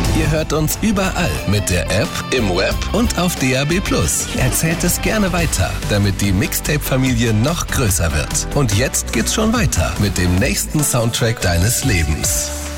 Ihr hört uns überall mit der App, im Web und auf DAB+. Erzählt es gerne weiter, damit die Mixtape-Familie noch größer wird. Und jetzt geht's schon weiter mit dem nächsten Soundtrack deines Lebens.